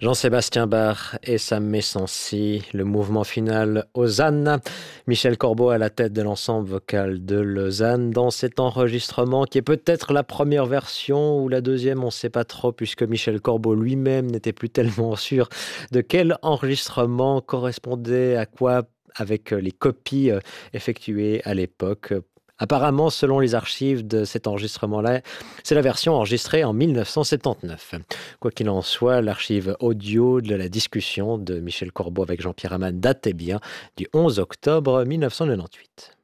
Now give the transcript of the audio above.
Jean-Sébastien Bach et Sam Messancy, le mouvement final Hosanna. Michel Corbeau à la tête de l'ensemble vocal de Lausanne dans cet enregistrement qui est peut-être la première version ou la deuxième, on ne sait pas trop puisque Michel Corbeau lui-même n'était plus tellement sûr de quel enregistrement correspondait à quoi avec les copies effectuées à l'époque. Apparemment, selon les archives de cet enregistrement-là, c'est la version enregistrée en 1979. Quoi qu'il en soit, l'archive audio de la discussion de Michel Corbeau avec Jean-Pierre Amann datait bien du 11 octobre 1998.